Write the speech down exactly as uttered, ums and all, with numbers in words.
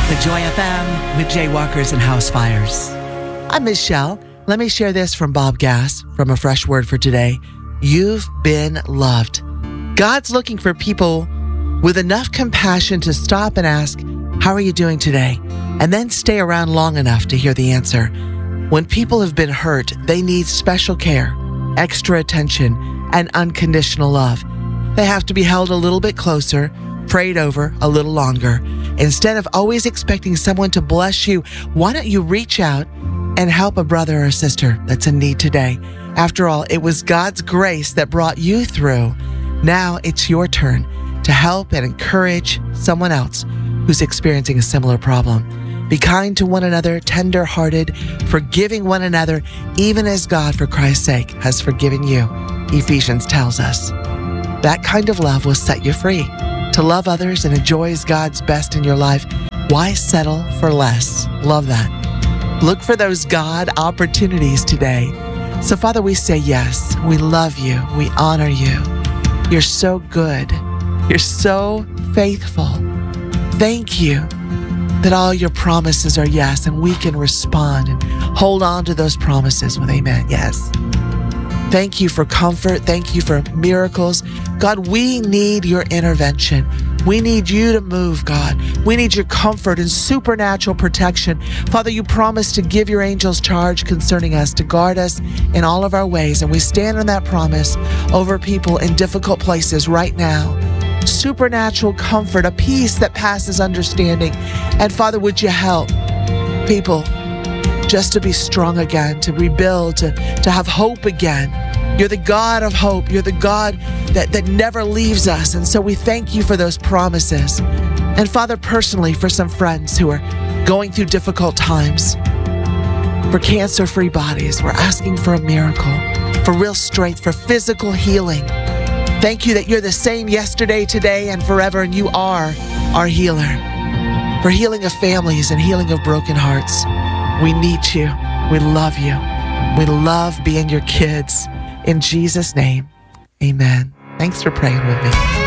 The Joy F M with Jaywalkers and Housefires. I'm Michelle. Let me share this from Bob Gass from A Fresh Word for Today. You've been loved. God's looking for people with enough compassion to stop and ask, how are you doing today? And then stay around long enough to hear the answer. When people have been hurt, they need special care, extra attention, and unconditional love. They have to be held a little bit closer, prayed over a little longer. Instead of always expecting someone to bless you, why don't you reach out and help a brother or sister that's in need today? After all, it was God's grace that brought you through. Now it's your turn to help and encourage someone else who's experiencing a similar problem. Be kind to one another, tender-hearted, forgiving one another, even as God, for Christ's sake, has forgiven you. Ephesians tells us. That kind of love will set you free. To love others and enjoy God's best in your life, why settle for less? Love that. Look for those God opportunities today. So, Father, we say yes. We love you. We honor you. You're so good. You're so faithful. Thank you that all your promises are yes, and we can respond and hold on to those promises with amen. Yes. Thank you for comfort. Thank you for miracles. God, we need your intervention. We need you to move, God. We need your comfort and supernatural protection. Father, you promised to give your angels charge concerning us, to guard us in all of our ways. And we stand on that promise over people in difficult places right now. Supernatural comfort, a peace that passes understanding. And Father, would you help people just to be strong again, to rebuild, to, to have hope again. You're the God of hope. You're the God that, that never leaves us. And so we thank you for those promises. And Father, personally, for some friends who are going through difficult times, for cancer-free bodies, we're asking for a miracle, for real strength, for physical healing. Thank you that you're the same yesterday, today, and forever, and you are our healer. For healing of families and healing of broken hearts, we need you. We love you. We love being your kids. In Jesus' name, amen. Thanks for praying with me.